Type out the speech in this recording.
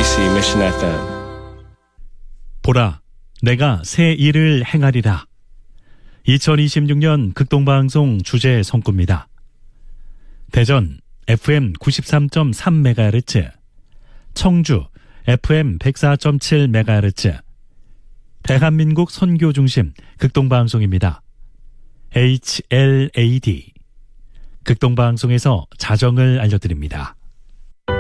BBC Mission FM. 보라, 내가 새 일을 행하리라. 2026년 극동방송 주제 성구입니다. 대전 FM 93.3MHz, 청주 FM 104.7MHz, 대한민국 선교 중심 극동방송입니다. HLAD. 극동방송에서 자정을 알려드립니다.